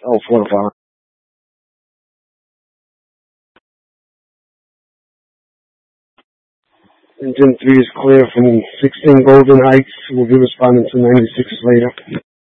L45. Engine 3 is clear from 16 Golden Heights. We'll be responding to 96 later.